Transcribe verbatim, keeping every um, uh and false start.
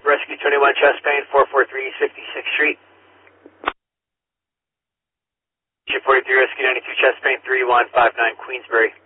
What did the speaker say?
Rescue twenty-one, chest pain, four forty-three East fifty-sixth Street. G forty-three, Rescue ninety-two, chest pain, three one five nine, Queensbury.